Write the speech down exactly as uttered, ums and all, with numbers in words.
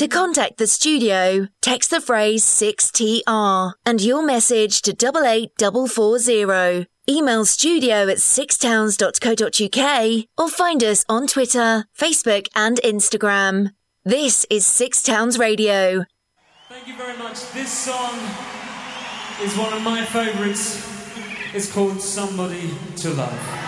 To contact the studio, text the phrase six T R and your message to double eight four four zero. Email studio at sixtowns dot co dot uk or find us on Twitter, Facebook and Instagram. This is Six Towns Radio. Thank you very much. This song is one of my favourites. It's called Somebody to Love.